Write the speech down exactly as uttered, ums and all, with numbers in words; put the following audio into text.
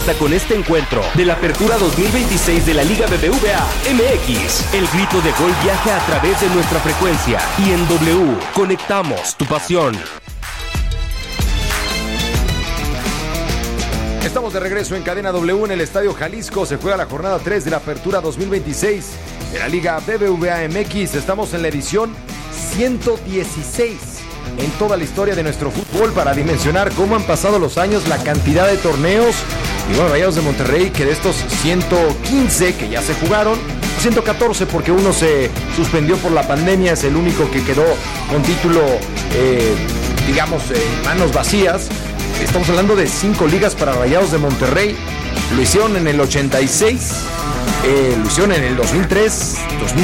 conecta con este encuentro de la Apertura dos mil veintiséis de la Liga B B V A M X. El grito de gol viaja a través de nuestra frecuencia y en W conectamos tu pasión. Estamos de regreso en Cadena W en el Estadio Jalisco. Se juega la jornada tres de la Apertura dos mil veintiséis de la Liga B B V A M X. Estamos en la edición ciento dieciséis en toda la historia de nuestro fútbol para dimensionar cómo han pasado los años, la cantidad de torneos. Y bueno, Rayados de Monterrey, que de estos ciento quince que ya se jugaron, ciento catorce porque uno se suspendió por la pandemia, es el único que quedó con título, eh, digamos, en eh, manos vacías. Estamos hablando de cinco ligas para Rayados de Monterrey. Lo hicieron en el ochenta y seis, eh, lo hicieron en el dos mil tres, dos mil